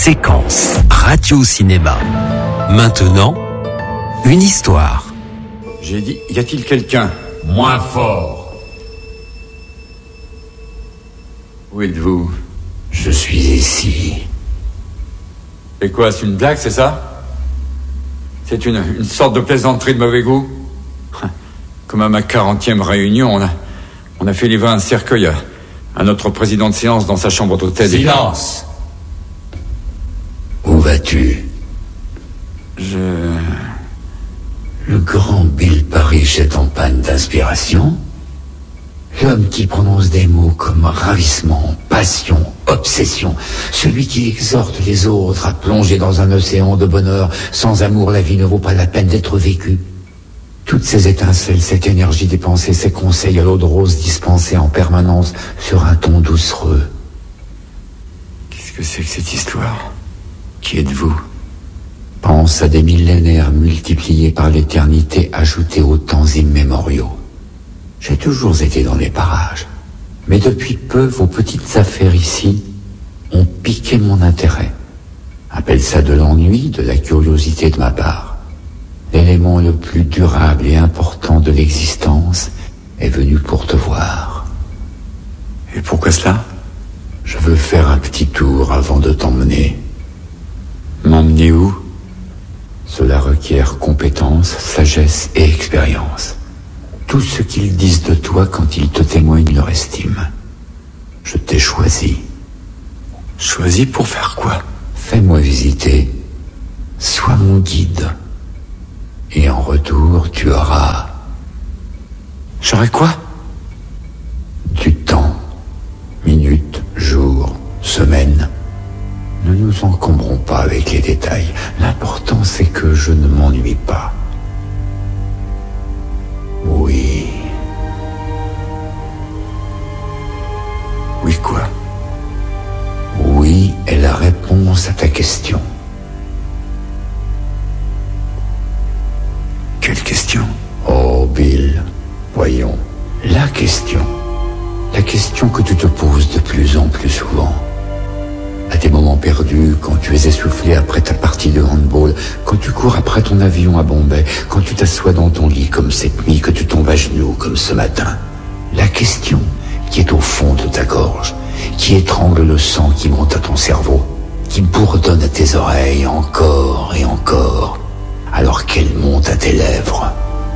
Séquence Radio-Cinéma. Maintenant, une histoire. J'ai dit, y a-t-il quelqu'un? Moins fort. Où êtes-vous? Je suis ici. Et quoi, c'est une blague, c'est ça? C'est une sorte de plaisanterie de mauvais goût? Comme à ma 40e réunion, on a fait livrer un cercueil à notre président de séance dans sa chambre d'hôtel. Silence! Où vas-tu? Le grand Bill Parrish est en panne d'inspiration. L'homme qui prononce des mots comme ravissement, passion, obsession. Celui qui exhorte les autres à plonger dans un océan de bonheur. Sans amour, la vie ne vaut pas la peine d'être vécue. Toutes ces étincelles, cette énergie dépensée, ces conseils à l'eau de rose dispensés en permanence sur un ton doucereux. Qu'est-ce que c'est que cette histoire? Qui êtes-vous? Pense à des millénaires multipliés par l'éternité, ajoutés aux temps immémoriaux. J'ai toujours été dans les parages, mais depuis peu, vos petites affaires ici ont piqué mon intérêt. Appelle ça de l'ennui, de la curiosité de ma part. L'élément le plus durable et important de l'existence est venu pour te voir. Et pourquoi cela? Je veux faire un petit tour avant de t'emmener. M'emmener où? Cela requiert compétence, sagesse et expérience. Tout ce qu'ils disent de toi quand ils te témoignent leur estime. Je t'ai choisi. Choisi pour faire quoi? Fais-moi visiter. Sois mon guide. Et en retour, tu auras... J'aurai quoi? Du temps. Minutes, jours, semaines. Ne nous encombrons pas avec les détails. L'important, c'est que je ne m'ennuie pas. Oui. Oui quoi? Oui est la réponse à ta question. Quelle question? Oh, Bill, voyons. La question que tu te poses de plus en plus souvent. À tes moments perdus, quand tu es essoufflé après ta partie de handball, quand tu cours après ton avion à Bombay, quand tu t'assois dans ton lit comme cette nuit, que tu tombes à genoux comme ce matin. La question qui est au fond de ta gorge, qui étrangle le sang qui monte à ton cerveau, qui bourdonne à tes oreilles encore et encore, alors qu'elle monte à tes lèvres.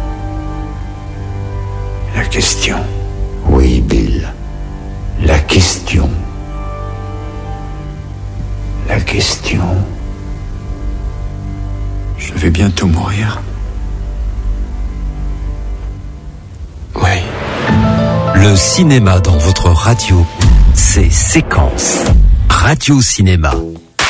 La question. Oui, Bill. La question. La question. Je vais bientôt mourir. Oui. Le cinéma dans votre radio, c'est Séquence Radio-Cinéma.